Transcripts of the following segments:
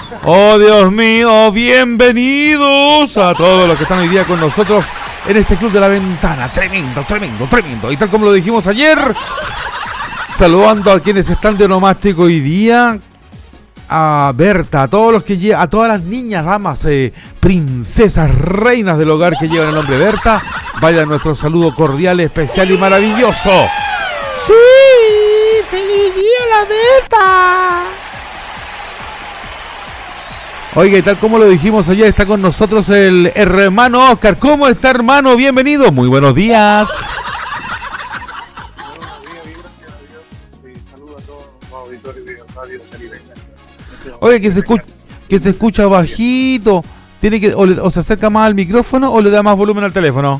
Oh, Dios mío, bienvenidos a todos los que están hoy día con nosotros en este Club de la Ventana. Tremendo, tremendo, tremendo. Y tal como lo dijimos ayer, saludando a quienes están de onomástico hoy día, a Berta, a todos los que a todas las niñas, damas, princesas, reinas del hogar que llevan el nombre Berta, vaya nuestro saludo cordial, especial y maravilloso. ¡Sí! ¡Feliz día la Berta! Oiga, y tal como lo dijimos ayer, está con nosotros el hermano Oscar. ¿Cómo está, hermano? Bienvenido. Muy buenos días. Saludos a todos los auditores de Radio Caribe. Oiga, que se escucha bajito. Tiene que o se acerca más al micrófono o le da más volumen al teléfono.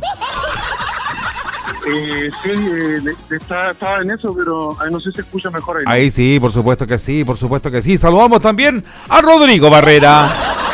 Sí, estaba en eso, pero no sé si se escucha mejor ahí. Ahí sí, por supuesto que sí, por supuesto que sí. Saludamos también a Rodrigo Barrera.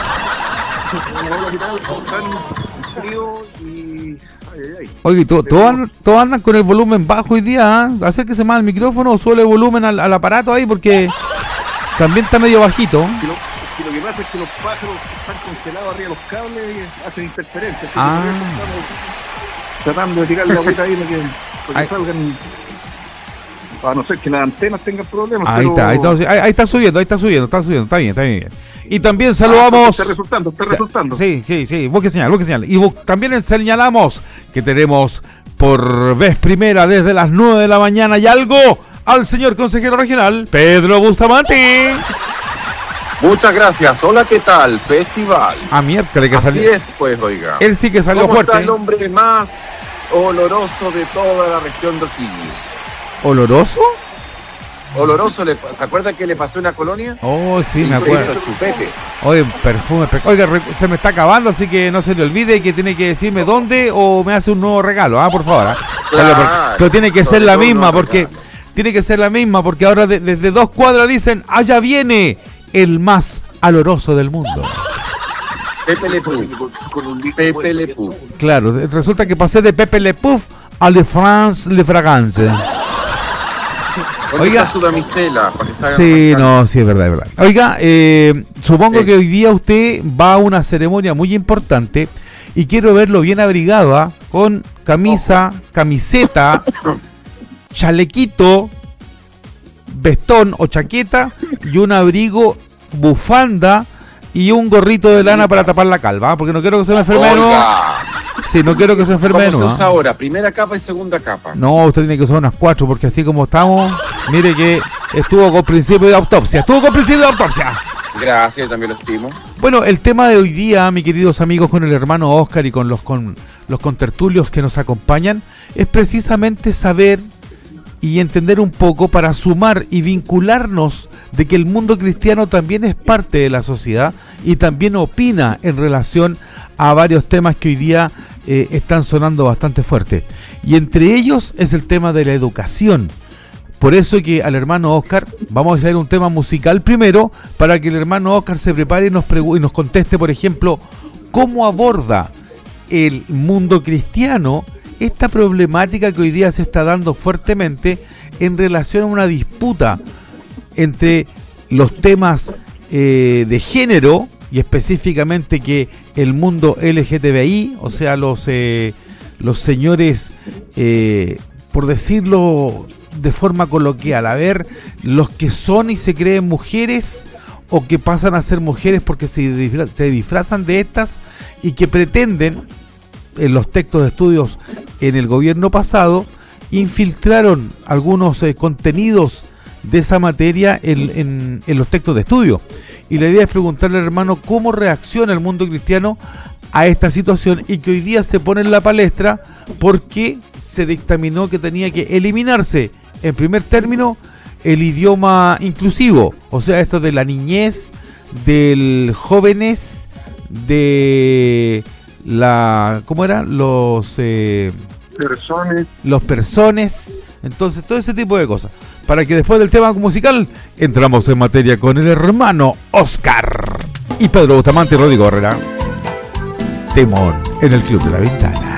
Oye, todos andan con el volumen bajo hoy día, ¿eh? Acérquese más al micrófono o suele volumen al aparato ahí porque también está medio bajito. Lo que pasa es que los pájaros están congelados arriba de los cables y hacen interferencias. Tratando de tirarle la vuelta ahí para que salgan, a no ser que las antenas tengan problemas. Ahí está subiendo, está bien. Y también saludamos. Está resultando. Sí, busque señal. Y también señalamos que tenemos por vez primera desde las 9 de la mañana y algo al señor consejero regional, Pedro Bustamante. Muchas gracias. Hola, ¿qué tal? Festival. Miércoles que salió. Así es, pues, oiga. Él sí que salió ¿Cómo fuerte. está el hombre más oloroso de toda la región de O'Higgins? ¿Oloroso? Oloroso, ¿se acuerda que le pasó una colonia? Oh, sí, me acuerdo. Hizo chupete. Oye, perfume. Oiga, se me está acabando, así que no se le olvide que tiene que decirme dónde o me hace un nuevo regalo, por favor. Claro, pero tiene que ser la misma, porque regalo. tiene que ser la misma, porque ahora desde 2 cuadras dicen, allá viene el más oloroso del mundo. Pepe Le Pew. Claro, resulta que pasé de Pepe Le Pew a Le France Le Fragance. Oiga, su damisela, para que se haga sí, más no, sí, es verdad. Oiga, supongo que hoy día usted va a una ceremonia muy importante y quiero verlo bien abrigado, con camisa, camiseta, chalequito, vestón o chaqueta y un abrigo, bufanda y un gorrito de lana para tapar la calva, porque no quiero que se me enferme de nuevo. Sí, no quiero que se enferme de nuevo. ¿Cómo se usa ahora? ¿Primera capa y segunda capa? No, usted tiene que usar unas 4, porque así como estamos, mire que estuvo con principio de autopsia. Gracias, también lo estimo. Bueno, el tema de hoy día, mis queridos amigos, con el hermano Oscar y con los contertulios que nos acompañan, es precisamente saber y entender un poco para sumar y vincularnos de que el mundo cristiano también es parte de la sociedad y también opina en relación a varios temas que hoy día están sonando bastante fuerte. Y entre ellos es el tema de la educación. Por eso que al hermano Oscar vamos a hacer un tema musical primero, para que el hermano Oscar se prepare y nos conteste, por ejemplo, cómo aborda el mundo cristiano esta problemática que hoy día se está dando fuertemente en relación a una disputa entre los temas de género, y específicamente que el mundo LGTBI, o sea, los señores, por decirlo de forma coloquial, a ver, los que son y se creen mujeres o que pasan a ser mujeres porque se disfrazan de estas y que pretenden, en los textos de estudios en el gobierno pasado, infiltraron algunos contenidos de esa materia en los textos de estudio. Y la idea es preguntarle al hermano cómo reacciona el mundo cristiano a esta situación, y que hoy día se pone en la palestra porque se dictaminó que tenía que eliminarse, en primer término, el idioma inclusivo, o sea, esto de la niñez, del jóvenes, de la, ¿cómo era? Los personas, entonces todo ese tipo de cosas, para que después del tema musical entramos en materia con el hermano Oscar y Pedro Bustamante y Rodrigo Barrera. Temón en el Club de la Ventana.